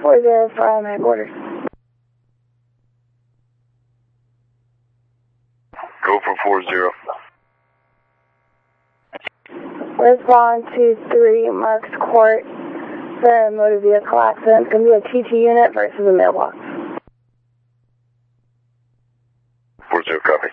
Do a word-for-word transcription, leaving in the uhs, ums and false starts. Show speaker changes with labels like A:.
A: four zero from headquarters.
B: Go for four zero.
A: Respond to three Marks Court for a motor vehicle accident. It's going to be a T T unit versus a mailbox.
B: four zero, copy.